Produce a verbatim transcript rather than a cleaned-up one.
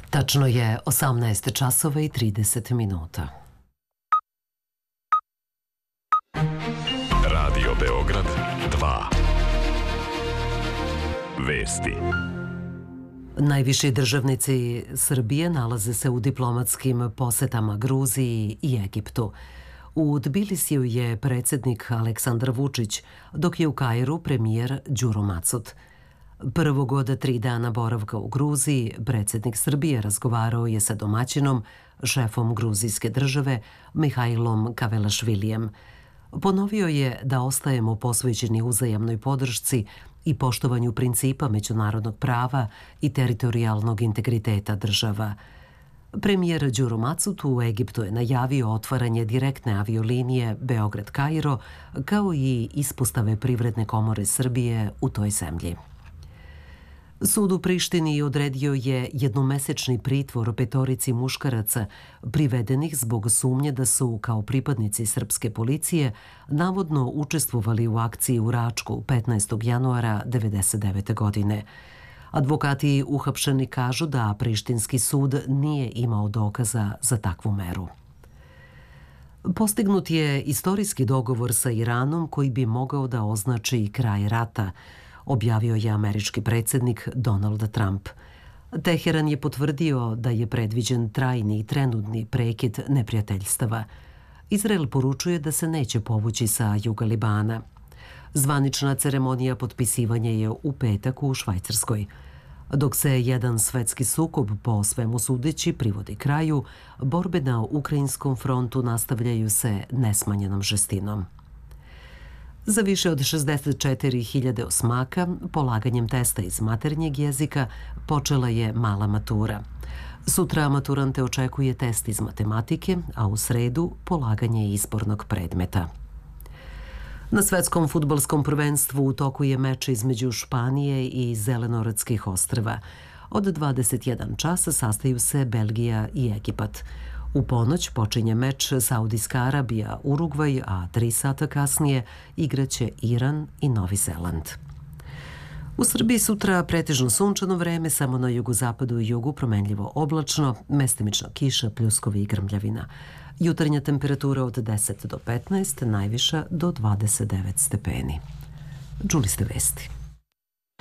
Tačno je osamnaest časova i trideset minuta. Radio Beograd dva. Vesti. Najviši državnici Srbije nalaze se u diplomatskim posetama Gruziji i Egiptu. U Tbilisiju je predsjednik Aleksandar Vučić, dok je u Kairu premijer Đuro Macot. Prvog od tri dana boravka u Gruziji, predsjednik Srbije razgovarao je sa domaćinom, šefom gruzijske države, Mihajlom Kavelašvilijem. Ponovio je da ostajemo posvećeni uzajamnoj podršci i poštovanju principa međunarodnog prava i teritorijalnog integriteta država. Premijer Đuro Macot u Egiptu je najavio otvaranje direktne aviolinije Beograd-Kairo, kao i ispostave Privredne komore Srbije u toj zemlji. Sud u Prištini odredio je jednomesečni pritvor petorici muškaraca privedenih zbog sumnje da su, kao pripadnici srpske policije, navodno učestvovali u akciji u Račku petnaestog januara devedeset devete. godine. Advokati uhapšeni kažu da prištinski sud nije imao dokaza za takvu meru. Postignut je istorijski dogovor sa Iranom koji bi mogao da označi kraj rata, objavio je američki predsjednik Donald Trump. Teheran je potvrdio da je predviđen trajni i trenutni prekid neprijateljstava. Izrael poručuje da se neće povući sa juga Libana. Zvanična ceremonija potpisivanja je u petak u Švajcarskoj. Dok se jedan svetski sukob po svemu sudeći privodi kraju, borbe na ukrajinskom frontu nastavljaju se nesmanjenom žestinom. Za više od šezdeset četiri hiljade osmaka, polaganjem testa iz maternjeg jezika, počela je mala matura. Sutra maturante očekuje test iz matematike, a u sredu polaganje izbornog predmeta. Na svetskom fudbalskom prvenstvu u toku je meč između Španije i Zelenorodskih ostrva. Od dvadeset jedan časa sastaju se Belgija i Egipat. U ponoć počinje meč Saudijska Arabija, Urugvaj, a tri sata kasnije igraće Iran i Novi Zeland. U Srbiji sutra pretežno sunčano vreme, samo na jugozapadu i jugu promenljivo oblačno, mestimična kiša, pljuskovi i grmljavina. Jutarnja temperatura od deset do petnaest, najviša do dvadeset devet stepeni. Čuli ste vesti.